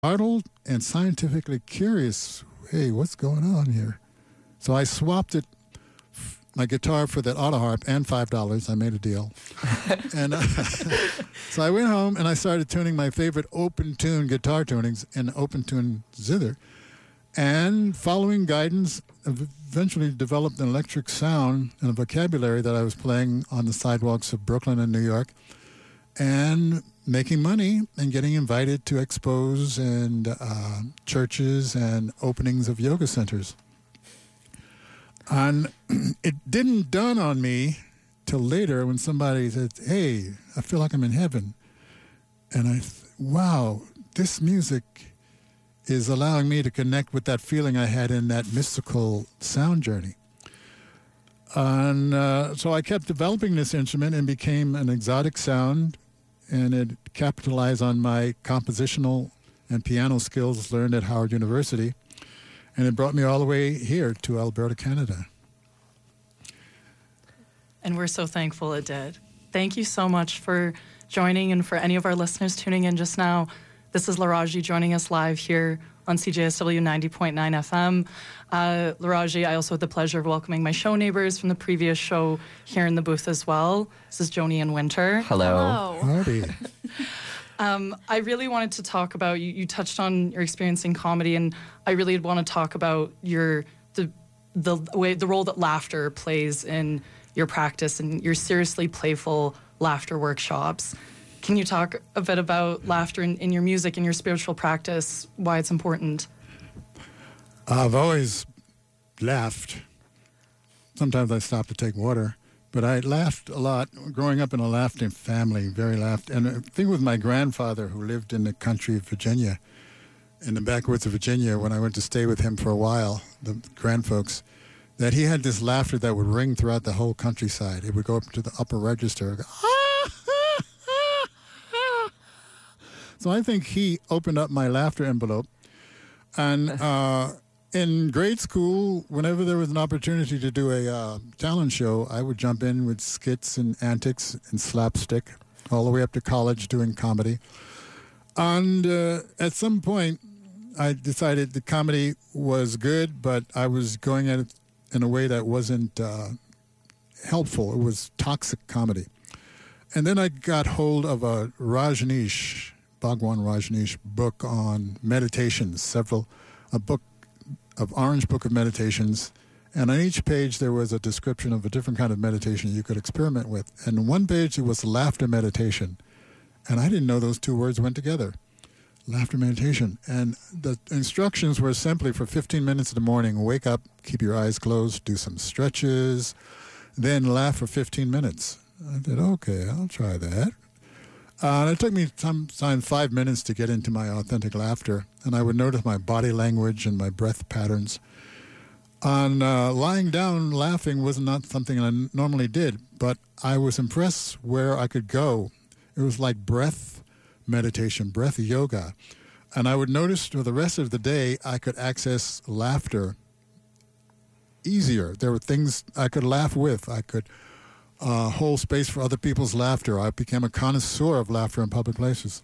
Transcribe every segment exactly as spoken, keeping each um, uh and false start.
startled and scientifically curious. Hey, what's going on here? So I swapped it, my guitar for that auto harp and five dollars. I made a deal. and uh, so I went home and I started tuning my favorite open tune guitar tunings in open tune zither. And following guidance, eventually developed an electric sound and a vocabulary that I was playing on the sidewalks of Brooklyn and New York, and making money and getting invited to expos and uh, churches and openings of yoga centers. And it didn't dawn on me till later when somebody said, hey, I feel like I'm in heaven. And I, th- wow, this music is allowing me to connect with that feeling I had in that mystical sound journey. And uh, so I kept developing this instrument and became an exotic sound, and it capitalized on my compositional and piano skills learned at Howard University, and it brought me all the way here to Alberta, Canada. And we're so thankful it did. Thank you so much for joining, and for any of our listeners tuning in just now. This is Laraji joining us live here on C J S W ninety point nine F M. Uh, Laraji, I also had the pleasure of welcoming my show neighbors from the previous show here in the booth as well. This is Joni and Winter. Hello. Hello. Howdy. um, I really wanted to talk about, you, you touched on your experience in comedy, and I really want to talk about your the the way the role that laughter plays in your practice and your seriously playful laughter workshops. Can you talk a bit about laughter in, in your music and your spiritual practice, why it's important? I've always laughed. Sometimes I stop to take water, but I laughed a lot. Growing up in a laughing family, very laughed. And the thing with my grandfather, who lived in the country of Virginia, in the backwoods of Virginia, when I went to stay with him for a while, the grandfolks, that he had this laughter that would ring throughout the whole countryside. It would go up to the upper register. Go, ah! So I think he opened up my laughter envelope. And uh, in grade school, whenever there was an opportunity to do a uh, talent show, I would jump in with skits and antics and slapstick, all the way up to college doing comedy. And uh, at some point, I decided the comedy was good, but I was going at it in a way that wasn't uh, helpful. It was toxic comedy. And then I got hold of a Rajneesh, Bhagwan Rajneesh book on meditations, several, a book of Orange Book of Meditations, and on each page there was a description of a different kind of meditation you could experiment with. And one page it was laughter meditation, and I didn't know those two words went together, laughter meditation. And the instructions were simply for fifteen minutes in the morning, wake up, keep your eyes closed, do some stretches, then laugh for fifteen minutes. I said, okay, I'll try that. Uh, and it took me sometimes five minutes to get into my authentic laughter, and I would notice my body language and my breath patterns. And uh, lying down laughing was not something I normally did, but I was impressed where I could go. It was like breath meditation, breath yoga. And I would notice for the rest of the day I could access laughter easier. There were things I could laugh with. I could Uh, hold space for other people's laughter. I became a connoisseur of laughter in public places.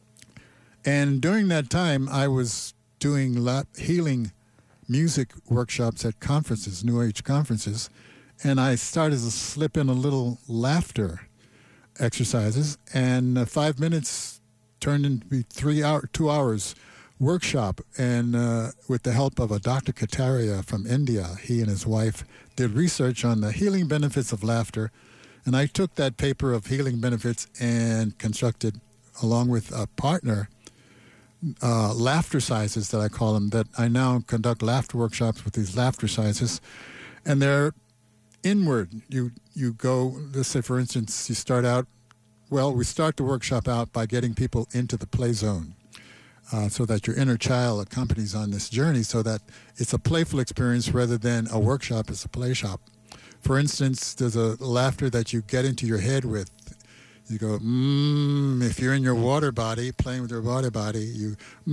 And during that time, I was doing la- healing music workshops at conferences, New Age conferences, and I started to slip in a little laughter exercises, and uh, five minutes turned into be three hour, two hours workshop. And uh, with the help of a Doctor Kataria from India, he and his wife did research on the healing benefits of laughter. And I took that paper of healing benefits and constructed, along with a partner, uh, laughter sizes that I call them, that I now conduct laughter workshops with these laughter sizes. And they're inward. You, you go, let's say, for instance, you start out, well, we start the workshop out by getting people into the play zone. Uh, so that your inner child accompanies on this journey, so that it's a playful experience rather than a workshop, it's a play shop. For instance, there's a laughter that you get into your head with. You go, mmm, if you're in your water body, playing with your water body, you,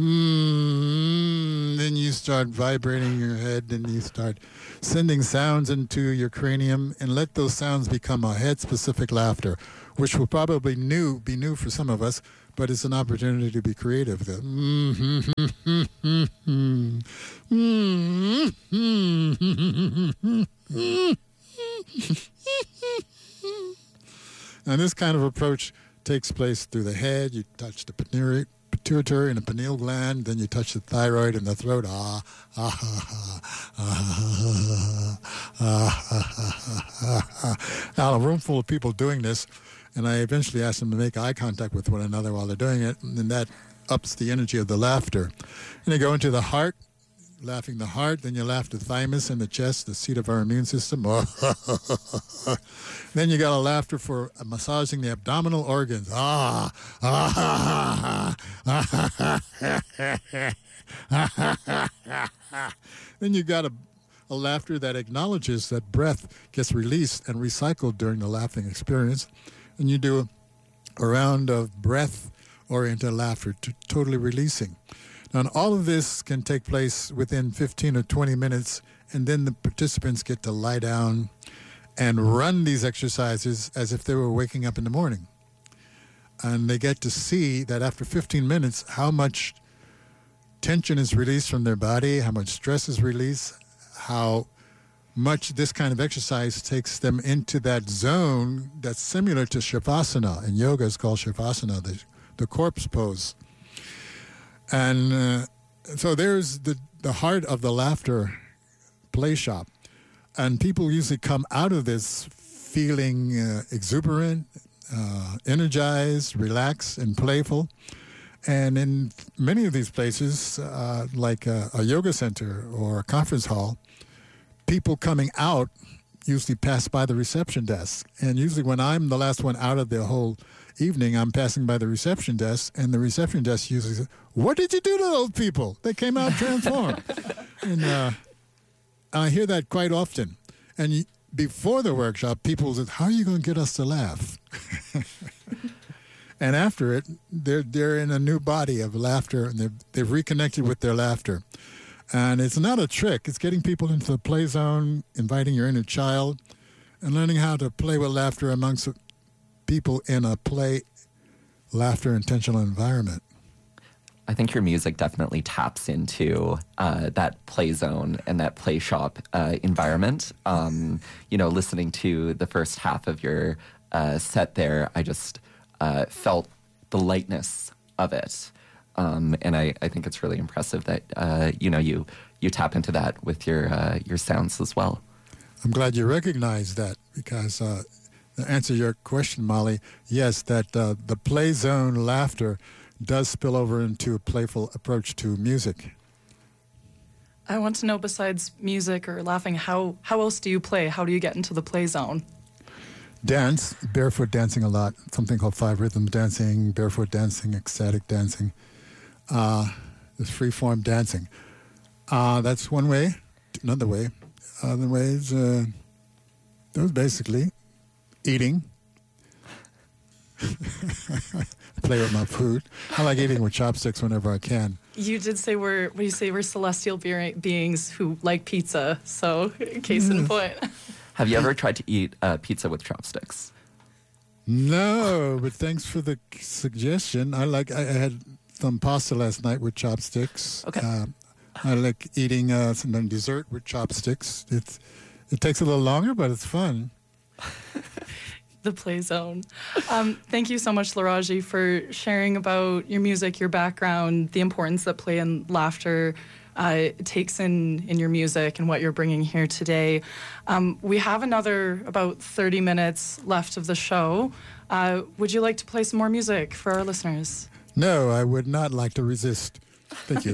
mmm, then you start vibrating your head and you start sending sounds into your cranium, and let those sounds become a head-specific laughter, which will probably new be new for some of us, but it's an opportunity to be creative. The, and this kind of approach takes place through the head. You touch the pituitary, pituitary and the pineal gland, then you touch the thyroid and the throat. Ah, ah, ah, ah, ah, ah, ah. Now, a room full of people doing this, and I eventually asked them to make eye contact with one another while they're doing it, and that ups the energy of the laughter. And you go into the heart, laughing the heart, then you laugh the thymus and the chest, the seat of our immune system. Then you got a laughter for massaging the abdominal organs. Ah, ah, ah, ah. Then you got a, a laughter that acknowledges that breath gets released and recycled during the laughing experience. And you do a, a round of breath-oriented laughter, to totally releasing. Now, all of this can take place within fifteen or twenty minutes, and then the participants get to lie down and run these exercises as if they were waking up in the morning. And they get to see that after fifteen minutes, how much tension is released from their body, how much stress is released, how much this kind of exercise takes them into that zone that's similar to Shavasana. In yoga, it's called Shavasana, the, the corpse pose. And uh, so there's the, the heart of the laughter play shop. And people usually come out of this feeling uh, exuberant, uh, energized, relaxed, and playful. And in many of these places, uh, like a, a yoga center or a conference hall, people coming out usually pass by the reception desk. And usually when I'm the last one out of the whole evening, I'm passing by the reception desk, and the reception desk usually says, "What did you do to those people? They came out transformed." And uh, I hear that quite often. And y- before the workshop, people say, "How are you going to get us to laugh?" And after it, they're they're in a new body of laughter, and they've, they've reconnected with their laughter. And it's not a trick. It's getting people into the play zone, inviting your inner child, and learning how to play with laughter amongst people in a play, laughter, intentional environment. I think your music definitely taps into uh, that play zone and that play shop uh, environment. Um, you know, listening to the first half of your uh, set there, I just uh, felt the lightness of it. Um, and I, I think it's really impressive that, uh, you know, you you tap into that with your uh, your sounds as well. I'm glad you recognize that, because uh, to answer your question, Molly, yes, that uh, the play zone laughter does spill over into a playful approach to music. I want to know, besides music or laughing, how, how else do you play? How do you get into the play zone? Dance, barefoot dancing a lot, something called five rhythm dancing, barefoot dancing, ecstatic dancing. Uh, there's free-form dancing. Uh, that's one way. Another way. Other ways, uh, those basically eating. Play with my food. I like eating with chopsticks whenever I can. You did say we're, what do you say, we're celestial be- beings who like pizza, so case in point. Have you ever tried to eat uh, pizza with chopsticks? No, but thanks for the suggestion. I like. I, I had some pasta last night with chopsticks. Okay. Uh, I like eating uh, some dessert with chopsticks. It's it takes a little longer, but it's fun. The play zone. Um, thank you so much, Laraji, for sharing about your music, your background, the importance that play and laughter uh, takes in, in your music and what you're bringing here today. Um, we have another about thirty minutes left of the show. Uh, would you like to play some more music for our listeners? No, I would not like to resist. Thank you.